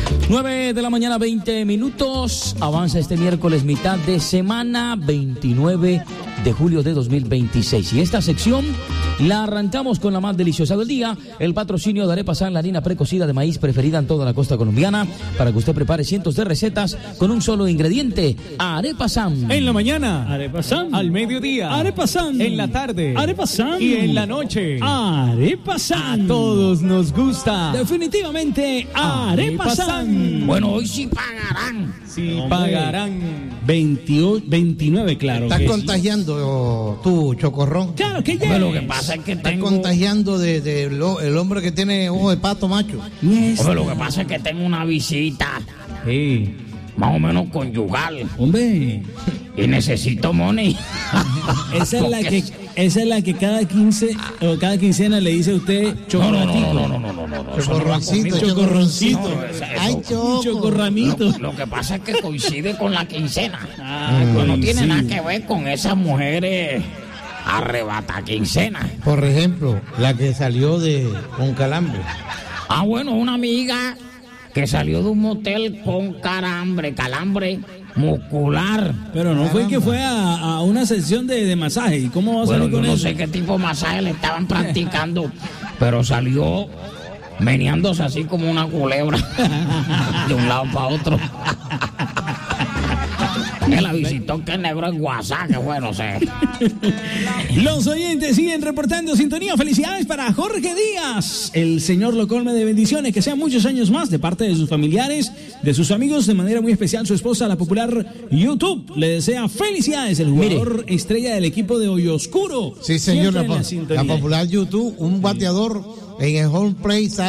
9 de la mañana, 20 minutos. Avanza este miércoles, mitad de semana, 29 de julio de 2026. Y esta sección la arrancamos con la más deliciosa del día, el patrocinio de Arepa San, la harina precocida de maíz preferida en toda la costa colombiana, para que usted prepare cientos de recetas con un solo ingrediente. Arepa San. En la mañana, Arepa San. al mediodía, Arepa San. en la tarde, Arepa San. y en la noche, Arepa San. a todos nos gusta. Definitivamente Arepa San. Bueno, hoy sí pagarán. Sí, Hombre. pagarán. 29, claro. Estás que sí. contagiando tú, Chocorrón. Claro que ya. Hombre, lo que pasa es que Estás tengo... contagiando de el hombre que tiene ojo de pato macho. Hombre, lo que pasa es que tengo una visita Sí. más o menos conyugal Hombre, y necesito money. esa es la que cada 15 o cada quincena le dice a usted No. Chocorroncito, Chocorroncito. No, eso- Ay, un Choco. chocorramito. Lo que pasa es que coincide con la quincena. Ah, No tiene sí. nada que ver con esas mujeres arrebata quincena. Por ejemplo, la que salió con calambre. Ah, bueno, una amiga que salió de un motel con calambre muscular. Pero no fue que fue a una sesión de masaje. ¿Y cómo va a Bueno, salir yo con no eso? sé qué tipo de masaje le estaban practicando, pero salió meneándose así como una culebra de un lado para otro. Que la visitó, que el negro es WhatsApp, que bueno, sé. Los oyentes siguen reportando sintonía. Felicidades para Jorge Díaz. El Señor lo colme de bendiciones, que sean muchos años más de parte de sus familiares, de sus amigos, de manera muy especial su esposa, la popular YouTube. Le desea felicidades, el jugador estrella del equipo de Hoyo Oscuro. Sí, señor, Siempre en la sintonía. popular YouTube, un bateador en el home plate.